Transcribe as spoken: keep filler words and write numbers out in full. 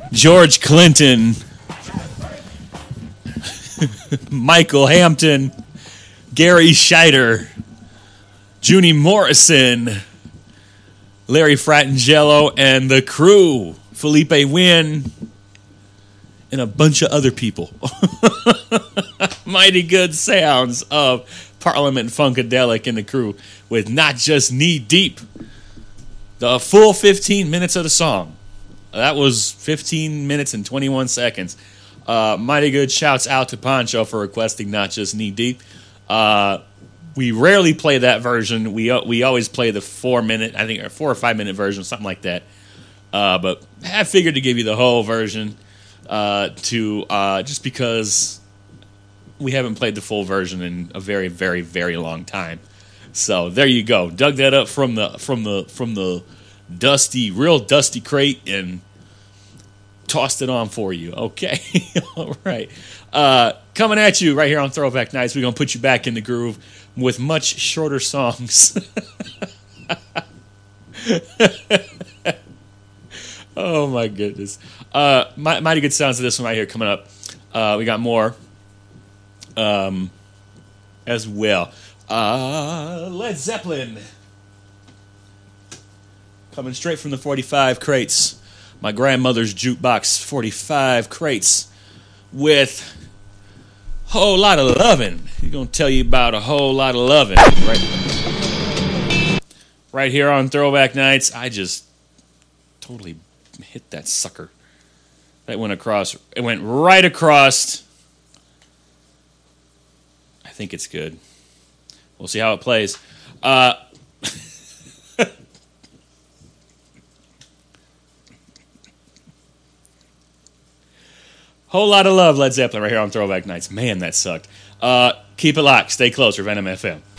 George Clinton, Michael Hampton, Gary Scheider, Junie Morrison, Larry Fratangelo, and the crew, Felipe Wynn, and a bunch of other people. Mighty good sounds of Parliament Funkadelic and the crew with Not Just Knee Deep. The full fifteen minutes of the song. That was fifteen minutes and twenty-one seconds. Uh, mighty good shouts out to Pancho for requesting Not Just Knee Deep. Uh, we rarely play that version. We uh, we always play the four minute, I think, or four or five minute version, something like that. Uh, but I figured to give you the whole version uh, to uh, just because we haven't played the full version in a very, very, very long time. So there you go. Dug that up from the from the from the dusty, real dusty crate and tossed it on for you. Okay, all right. Uh, coming at you right here on Throwback Nights. We're gonna put you back in the groove with much shorter songs. Oh my goodness. Uh, mighty good sounds of this one right here coming up. Uh, we got more um, as well. Uh, Led Zeppelin. Coming straight from the forty-five crates. My grandmother's jukebox forty-five crates with a whole lot of lovin'. He's going to tell you about a whole lot of lovin'. Right, right here on Throwback Nights. I just totally hit that sucker. That went across. It went right across. I think it's good. We'll see how it plays. Uh, whole lot of love, Led Zeppelin, right here on Throwback Nights. Man, that sucked. Uh, keep it locked. Stay close for Venom F M.